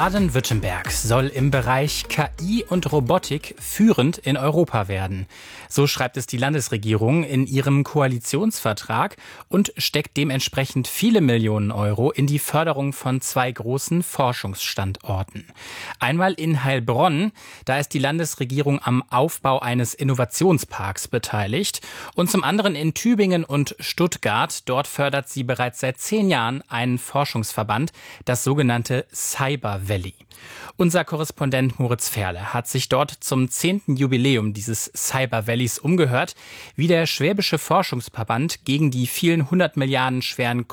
Baden-Württemberg soll im Bereich KI und Robotik führend in Europa werden. So schreibt es die Landesregierung in ihrem Koalitionsvertrag und steckt dementsprechend viele Millionen Euro in die Förderung von 2 großen Forschungsstandorten. Einmal in Heilbronn, da ist die Landesregierung am Aufbau eines Innovationsparks beteiligt. Und zum anderen in Tübingen und Stuttgart. Dort fördert sie bereits seit 10 Jahren einen Forschungsverband, das sogenannte Cyber Valley. Unser Korrespondent Moritz Ferle hat sich dort zum 10. Jubiläum dieses Cyber Valleys umgehört, wie der schwäbische Forschungsverband gegen die viele 100 Milliarden schwere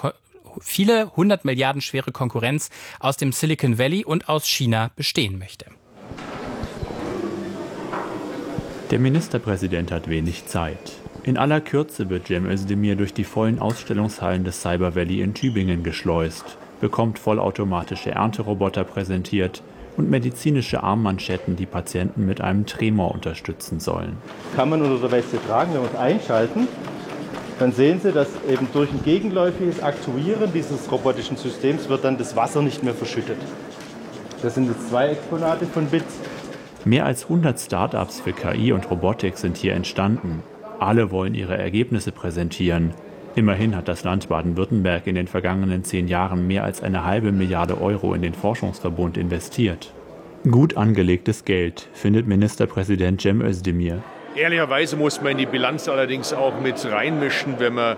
Konkurrenz aus dem Silicon Valley und aus China bestehen möchte. Der Ministerpräsident hat wenig Zeit. In aller Kürze wird Cem Özdemir durch die vollen Ausstellungshallen des Cyber Valley in Tübingen geschleust, bekommt vollautomatische Ernteroboter präsentiert und medizinische Armmanschetten, die Patienten mit einem Tremor unterstützen sollen. Kann man unter der Weste tragen, wenn wir es einschalten, dann sehen Sie, dass eben durch ein gegenläufiges Aktuieren dieses robotischen Systems wird dann das Wasser nicht mehr verschüttet. Das sind jetzt 2 Exponate von BITS. Mehr als 100 Start-ups für KI und Robotik sind hier entstanden. Alle wollen ihre Ergebnisse präsentieren. Immerhin hat das Land Baden-Württemberg in den vergangenen 10 Jahren mehr als 1,5 Milliarde Euro in den Forschungsverbund investiert. Gut angelegtes Geld, findet Ministerpräsident Cem Özdemir. Ehrlicherweise muss man in die Bilanz allerdings auch mit reinmischen, wenn man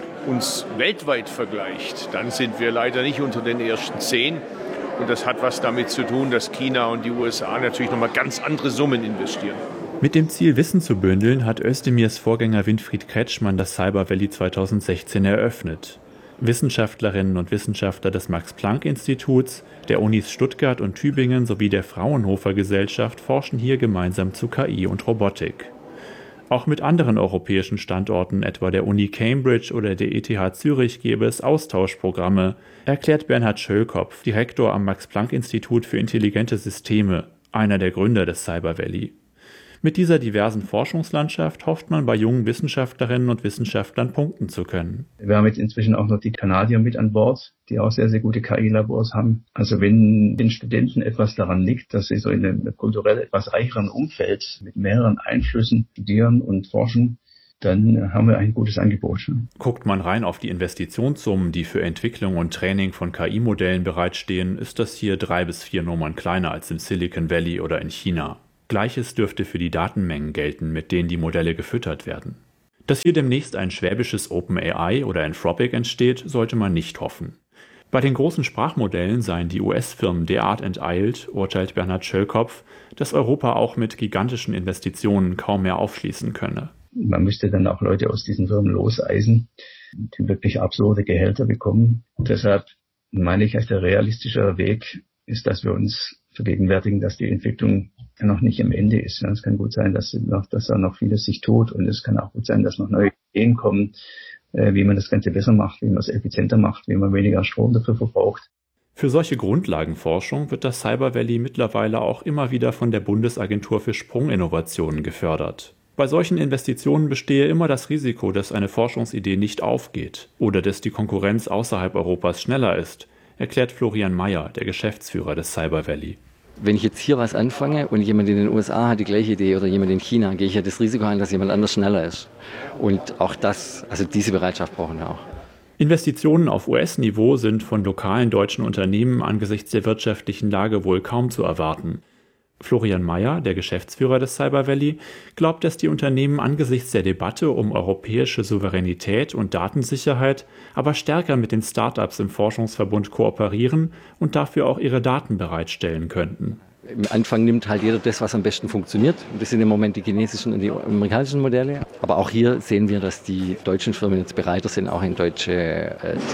uns weltweit vergleicht. Dann sind wir leider nicht unter den ersten 10. Und das hat was damit zu tun, dass China und die USA natürlich nochmal ganz andere Summen investieren. Mit dem Ziel, Wissen zu bündeln, hat Özdemirs Vorgänger Winfried Kretschmann das Cyber Valley 2016 eröffnet. Wissenschaftlerinnen und Wissenschaftler des Max-Planck-Instituts, der Unis Stuttgart und Tübingen sowie der Fraunhofer Gesellschaft forschen hier gemeinsam zu KI und Robotik. Auch mit anderen europäischen Standorten, etwa der Uni Cambridge oder der ETH Zürich, gäbe es Austauschprogramme, erklärt Bernhard Schöllkopf, Direktor am Max-Planck-Institut für intelligente Systeme, einer der Gründer des Cyber Valley. Mit dieser diversen Forschungslandschaft hofft man bei jungen Wissenschaftlerinnen und Wissenschaftlern punkten zu können. Wir haben jetzt inzwischen auch noch die Kanadier mit an Bord, die auch sehr, sehr gute KI-Labors haben. Also wenn den Studenten etwas daran liegt, dass sie so in einem kulturell etwas reicheren Umfeld mit mehreren Einflüssen studieren und forschen, dann haben wir ein gutes Angebot. Guckt man rein auf die Investitionssummen, die für Entwicklung und Training von KI-Modellen bereitstehen, ist das hier 3 bis 4 Nummern kleiner als im Silicon Valley oder in China. Gleiches dürfte für die Datenmengen gelten, mit denen die Modelle gefüttert werden. Dass hier demnächst ein schwäbisches OpenAI oder Anthropic entsteht, sollte man nicht hoffen. Bei den großen Sprachmodellen seien die US-Firmen derart enteilt, urteilt Bernhard Schöllkopf, dass Europa auch mit gigantischen Investitionen kaum mehr aufschließen könne. Man müsste dann auch Leute aus diesen Firmen loseisen, die wirklich absurde Gehälter bekommen. Und deshalb meine ich, als der realistische Weg ist, dass wir uns vergegenwärtigen, dass die Entwicklung noch nicht am Ende ist. Es kann gut sein, dass da noch vieles sich tut, und es kann auch gut sein, dass noch neue Ideen kommen, wie man das Ganze besser macht, wie man es effizienter macht, wie man weniger Strom dafür verbraucht. Für solche Grundlagenforschung wird das Cyber Valley mittlerweile auch immer wieder von der Bundesagentur für Sprunginnovationen gefördert. Bei solchen Investitionen bestehe immer das Risiko, dass eine Forschungsidee nicht aufgeht oder dass die Konkurrenz außerhalb Europas schneller ist, erklärt Florian Mayer, der Geschäftsführer des Cyber Valley. Wenn ich jetzt hier was anfange und jemand in den USA hat die gleiche Idee oder jemand in China, gehe ich ja das Risiko ein, dass jemand anders schneller ist. Und auch diese Bereitschaft brauchen wir auch. Investitionen auf US-Niveau sind von lokalen deutschen Unternehmen angesichts der wirtschaftlichen Lage wohl kaum zu erwarten. Florian Mayer, der Geschäftsführer des Cyber Valley, glaubt, dass die Unternehmen angesichts der Debatte um europäische Souveränität und Datensicherheit aber stärker mit den Start-ups im Forschungsverbund kooperieren und dafür auch ihre Daten bereitstellen könnten. Im Anfang nimmt halt jeder das, was am besten funktioniert. Das sind im Moment die chinesischen und die amerikanischen Modelle. Aber auch hier sehen wir, dass die deutschen Firmen jetzt bereiter sind, auch in deutsche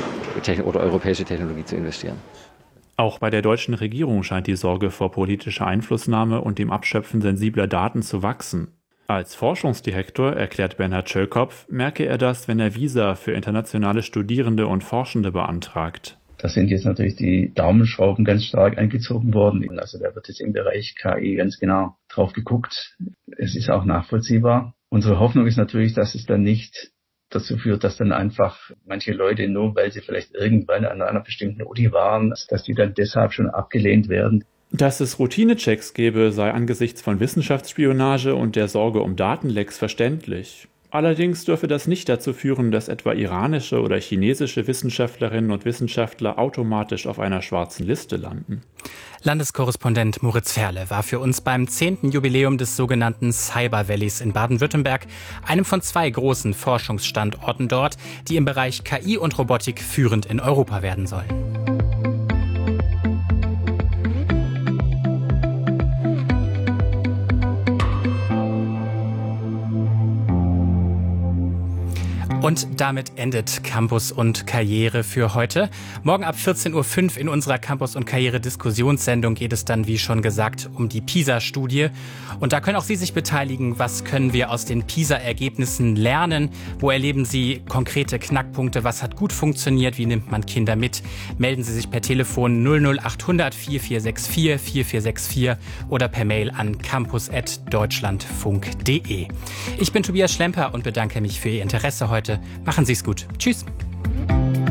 oder europäische Technologie zu investieren. Auch bei der deutschen Regierung scheint die Sorge vor politischer Einflussnahme und dem Abschöpfen sensibler Daten zu wachsen. Als Forschungsdirektor, erklärt Bernhard Schöllkopf, merke er das, wenn er Visa für internationale Studierende und Forschende beantragt. Da sind jetzt natürlich die Daumenschrauben ganz stark angezogen worden. Also da wird jetzt im Bereich KI ganz genau drauf geguckt. Es ist auch nachvollziehbar. Unsere Hoffnung ist natürlich, dass es dann nicht dazu führt, dass dann einfach manche Leute, nur weil sie vielleicht irgendwann an einer bestimmten Uni waren, dass die dann deshalb schon abgelehnt werden. Dass es Routinechecks gäbe, sei angesichts von Wissenschaftsspionage und der Sorge um Datenlecks verständlich. Allerdings dürfe das nicht dazu führen, dass etwa iranische oder chinesische Wissenschaftlerinnen und Wissenschaftler automatisch auf einer schwarzen Liste landen. Landeskorrespondent Moritz Ferle war für uns beim 10. Jubiläum des sogenannten Cyber Valleys in Baden-Württemberg, einem von 2 großen Forschungsstandorten dort, die im Bereich KI und Robotik führend in Europa werden sollen. Und damit endet Campus und Karriere für heute. Morgen ab 14.05 Uhr in unserer Campus und Karriere Diskussionssendung geht es dann, wie schon gesagt, um die PISA-Studie. Und da können auch Sie sich beteiligen. Was können wir aus den PISA-Ergebnissen lernen? Wo erleben Sie konkrete Knackpunkte? Was hat gut funktioniert? Wie nimmt man Kinder mit? Melden Sie sich per Telefon 00800 4464 4464 oder per Mail an campus@deutschlandfunk.de. Ich bin Tobias Schlemper und bedanke mich für Ihr Interesse heute. Machen Sie es gut. Tschüss.